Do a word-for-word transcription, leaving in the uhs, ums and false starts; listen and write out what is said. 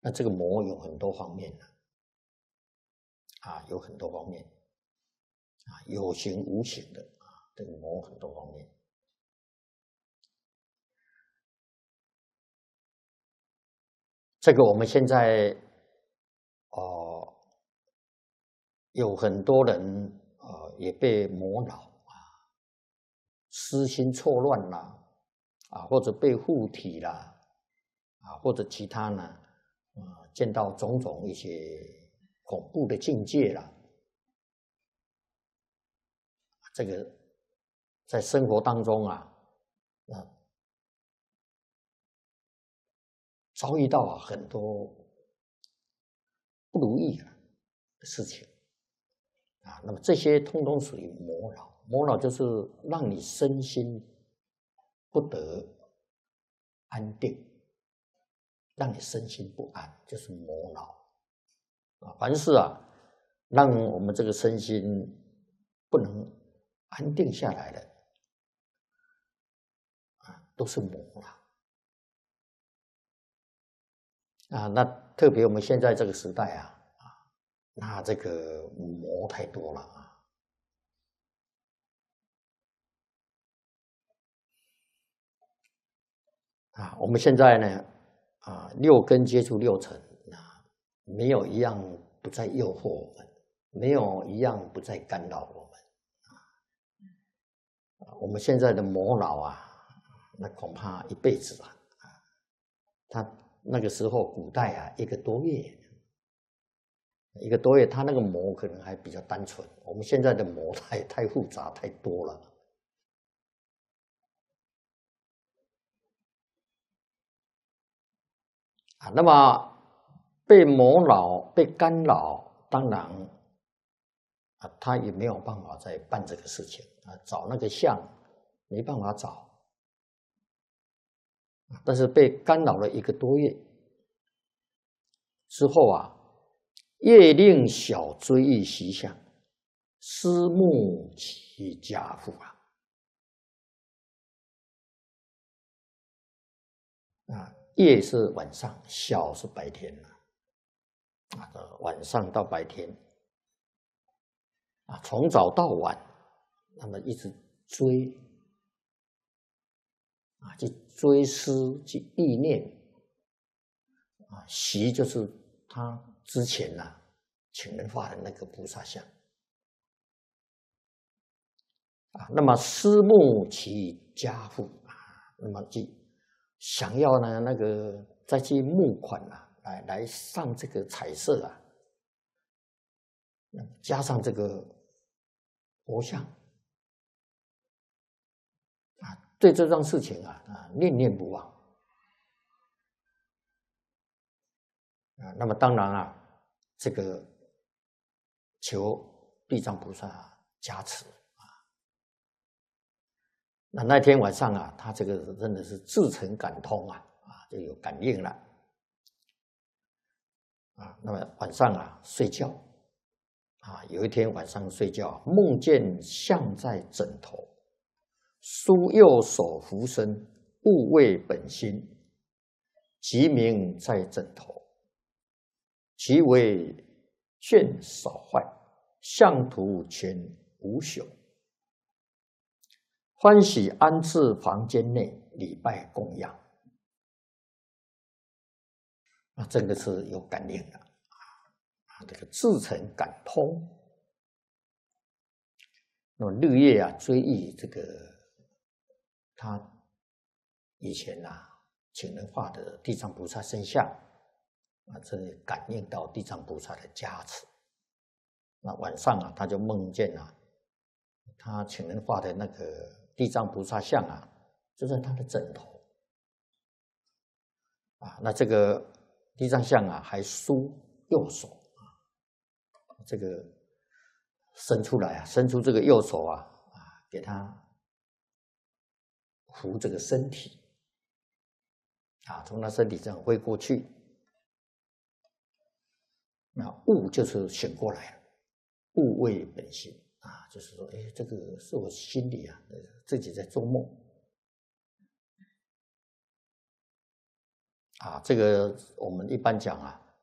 那这个魔有很多方面的，啊，有很多方面，啊，有形无形的啊，这个魔很多方面。这个我们现在哦，有很多人呃也被魔扰啊，思心错乱啦，啊，或者被附体啦，啊，或者其他呢，啊，见到种种一些恐怖的境界啦，这个在生活当中啊，啊，遭遇到啊很多不如意的事情啊，那么这些通通属于魔扰。魔扰就是让你身心不得安定，让你身心不安，就是魔扰啊。凡是啊，让我们这个身心不能安定下来的啊，都是魔扰。啊，那特别我们现在这个时代啊，啊，那这个魔太多了啊。啊，我们现在呢，啊，六根接触六尘，啊，没有一样不在诱惑我们，没有一样不在干扰我们。啊，我们现在的魔扰啊，那恐怕一辈子啊，他那个时候古代啊，一个多月。一个多月，他那个魔可能还比较单纯，我们现在的魔太太复杂太多了。啊，那么被魔扰、被干扰，当然啊，他也没有办法再办这个事情啊，找那个相没办法找。但是被干扰了一个多月之后啊，夜令小追忆习相，思慕其家父啊。啊，夜是晚上，小是白天啊，晚上到白天啊，从早到晚，那么一直追啊，去追思，去忆念啊，习就是他之前呐、啊，请人画的那个菩萨像啊，那么思慕其家父啊，那么去想要呢那个再去募款啊，来来上这个彩色啊，加上这个佛像啊，对这桩事情啊啊念念不忘啊。那么当然啊，这个求地藏菩萨加持啊。那那天晚上啊，他这个真的是自诚感通啊啊，就有感应了啊。那么晚上啊睡觉啊，有一天晚上睡觉，梦见像在枕头，书右手扶身，勿为本心，即名在枕头，其为卷少坏，相图全无朽。欢喜安置房间内，礼拜供养。那真的是有感应的啊！这个自诚感通。那么日夜啊追忆这个他以前呐、啊、请人画的地藏菩萨身像啊，这里感应到地藏菩萨的加持。那晚上啊，他就梦见啊，他请人画的那个地藏菩萨像啊，就在他的枕头啊。那这个地藏像啊，还梳右手啊，这个伸出来啊，伸出这个右手啊啊，给他扶这个身体啊，从他身体上挥过去。那悟就是醒过来了，悟为本心啊，就是说，哎，这个是我心里啊自己在做梦啊，这个我们一般讲啊，